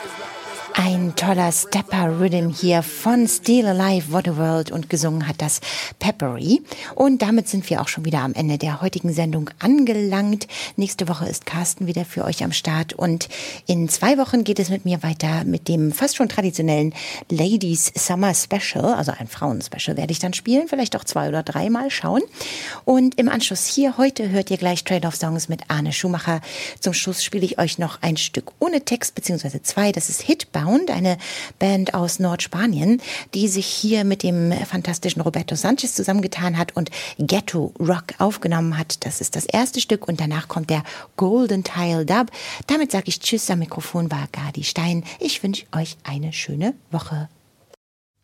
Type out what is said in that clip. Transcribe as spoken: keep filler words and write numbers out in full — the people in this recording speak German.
Ein toller Stepper-Rhythm hier von Still Alive, What a World, und gesungen hat das Peppery. Und damit sind wir auch schon wieder am Ende der heutigen Sendung angelangt. Nächste Woche ist Carsten wieder für euch am Start und in zwei Wochen geht es mit mir weiter mit dem fast schon traditionellen Ladies Summer Special, also ein Frauen-Special werde ich dann spielen, vielleicht auch zwei oder dreimal schauen. Und im Anschluss hier heute hört ihr gleich Trade-Off-Songs mit Arne Schumacher. Zum Schluss spiele ich euch noch ein Stück ohne Text, beziehungsweise zwei, das ist Hitbound, eine Band aus Nordspanien, die sich hier mit dem fantastischen Roberto Sanchez zusammengetan hat und Ghetto Rock aufgenommen hat. Das ist das erste Stück und danach kommt der Golden Tile Dub. Damit sage ich Tschüss, am Mikrofon war Gadi Stein. Ich wünsche euch eine schöne Woche.